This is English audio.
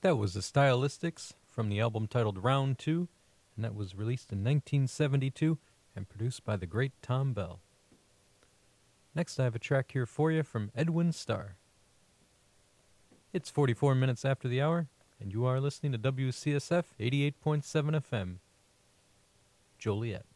That was the Stylistics from the album titled Round 2, and that was released in 1972 and produced by the great Tom Bell. Next, I have a track here for you from Edwin Starr. It's 44 minutes after the hour, and you are listening to WCSF 88.7 FM, Joliet.